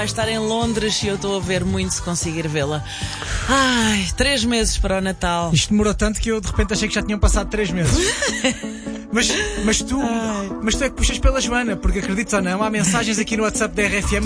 Vai estar em Londres e eu estou a ver muito se conseguir vê-la. Ai, 3 meses para o Natal. Isto demorou tanto que eu de repente achei que já tinham passado 3 meses. Mas tu é que puxas pela Joana, porque acredito ou não, há mensagens aqui no WhatsApp da RFM